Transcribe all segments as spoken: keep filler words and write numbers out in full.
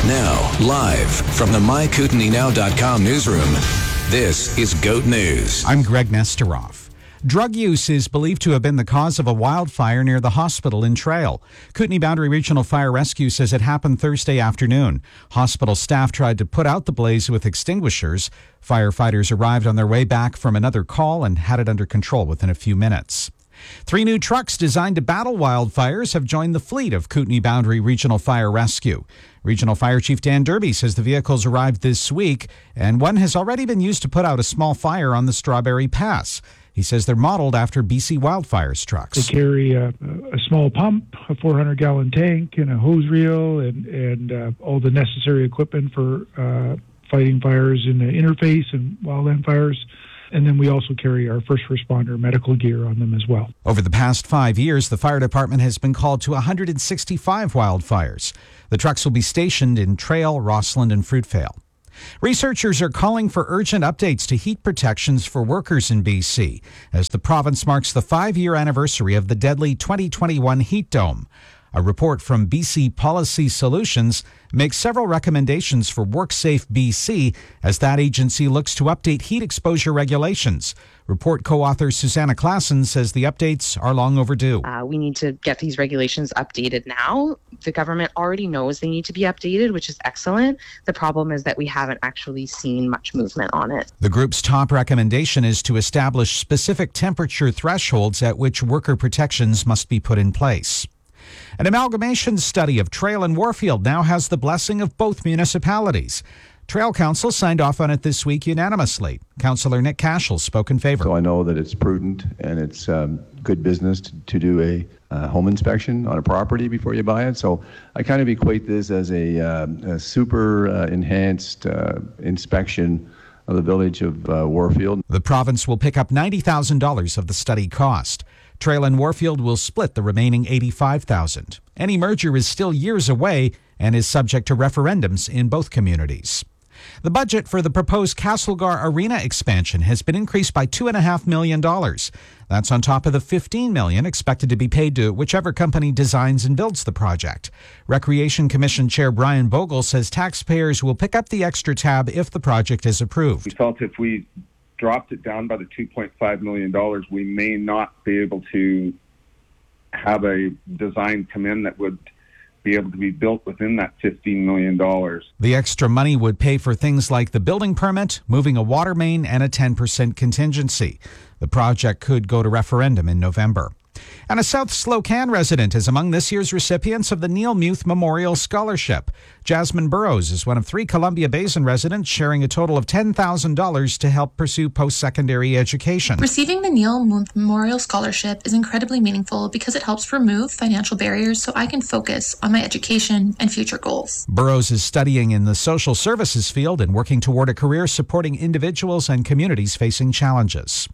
Now, live from the my kootenai now dot com newsroom, this is GOAT News. I'm Greg Nesteroff. Drug use is believed to have been the cause of a wildfire near the hospital in Trail. Kootenai Boundary Regional Fire Rescue says it happened Thursday afternoon. Hospital staff tried to put out the blaze with extinguishers. Firefighters arrived on their way back from another call and had it under control within a few minutes. Three new trucks designed to battle wildfires have joined the fleet of Kootenai Boundary Regional Fire Rescue. Regional Fire Chief Dan Derby says the vehicles arrived this week, and one has already been used to put out a small fire on the Strawberry Pass. He says they're modeled after B C Wildfires trucks. They carry a, a small pump, a four hundred gallon tank, and a hose reel, and, and uh, all the necessary equipment for uh, fighting fires in the interface and wildland fires. And then we also carry our first responder medical gear on them as well. Over the past five years, the fire department has been called to one hundred sixty-five wildfires. The trucks will be stationed in Trail, Rossland, and Fruitvale. Researchers are calling for urgent updates to heat protections for workers in B C as the province marks the five-year anniversary of the deadly twenty twenty-one heat dome. A report from B C Policy Solutions makes several recommendations for WorkSafe B C as that agency looks to update heat exposure regulations. Report co-author Susanna Klassen says the updates are long overdue. Uh, we need to get these regulations updated now. The government already knows they need to be updated, which is excellent. The problem is that we haven't actually seen much movement on it. The group's top recommendation is to establish specific temperature thresholds at which worker protections must be put in place. An amalgamation study of Trail and Warfield now has the blessing of both municipalities. Trail Council signed off on it this week unanimously. Councillor Nick Cashel spoke in favor. So I know that it's prudent and it's um, good business to, to do a uh, home inspection on a property before you buy it. So I kind of equate this as a, uh, a super uh, enhanced uh, inspection of the village of uh, Warfield. The province will pick up ninety thousand dollars of the study cost. Trail and Warfield will split the remaining eighty-five thousand dollars. Any merger is still years away and is subject to referendums in both communities. The budget for the proposed Castlegar Arena expansion has been increased by two point five million dollars. That's on top of the fifteen million dollars expected to be paid to whichever company designs and builds the project. Recreation Commission Chair Brian Bogle says taxpayers will pick up the extra tab if the project is approved. We felt if we dropped it down by the two point five million dollars, we may not be able to have a design come in that would be able to be built within that fifteen million dollars. The extra money would pay for things like the building permit, moving a water main, and a ten percent contingency. The project could go to referendum in November. And a South Slocan resident is among this year's recipients of the Neil Muth Memorial Scholarship. Jasmine Burrows is one of three Columbia Basin residents sharing a total of ten thousand dollars to help pursue post-secondary education. Receiving the Neil Muth Memorial Scholarship is incredibly meaningful because it helps remove financial barriers so I can focus on my education and future goals. Burrows is studying in the social services field and working toward a career supporting individuals and communities facing challenges.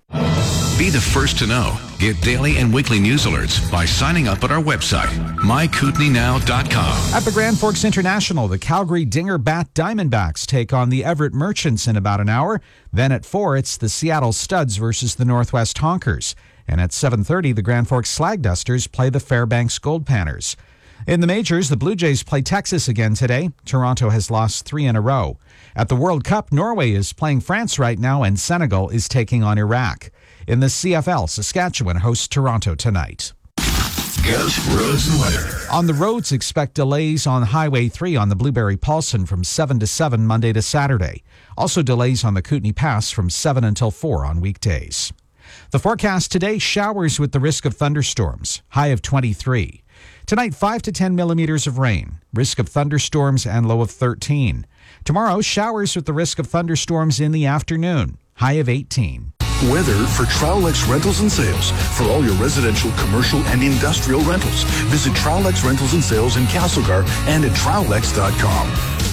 Be the first to know. Get daily and weekly news alerts by signing up at our website, my kootenai now dot com. At the Grand Forks International, the Calgary Dinger Bat Diamondbacks take on the Everett Merchants in about an hour. Then at four, it's the Seattle Studs versus the Northwest Honkers. And at seven thirty, the Grand Forks Slag Dusters play the Fairbanks Gold Panners. In the majors, the Blue Jays play Texas again today. Toronto has lost three in a row. At the World Cup, Norway is playing France right now, and Senegal is taking on Iraq. In the C F L, Saskatchewan hosts Toronto tonight. GOAT Roads and Weather. On the roads, expect delays on Highway three on the Blueberry-Paulson from seven to seven Monday to Saturday. Also delays on the Kootenai Pass from seven until four on weekdays. The forecast today, showers with the risk of thunderstorms, high of twenty-three. Tonight, five to ten millimeters of rain, risk of thunderstorms and low of thirteen. Tomorrow, showers with the risk of thunderstorms in the afternoon, high of eighteen. Weather for Trowlex Rentals and Sales. For all your residential, commercial, and industrial rentals, visit Trowlex Rentals and Sales in Castlegar and at trowlex dot com.